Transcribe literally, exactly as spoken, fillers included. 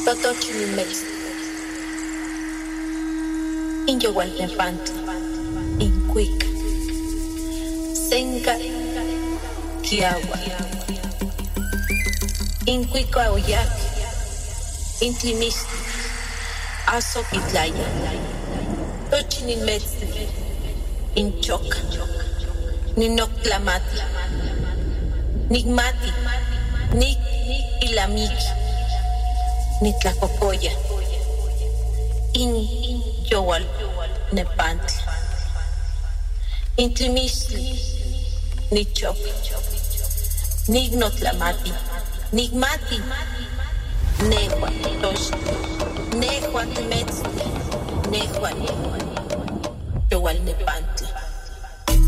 Totochinimex, Inyowalnepantli, Incuica, Senca, Kiawa, Incuica Oyac, Intlimistli, Azoquitlaya, Tochinimex, Inchoca, Ninoctlamati, Nigmati, Nik Ilamiki, Nitlacocoya, In Yowal Nepantli, Intlimistli, Nichop, Nignotlamati, Nigmati, Nehua Tosh, Nehua Temetzli, Nehua Yowal Nepantli.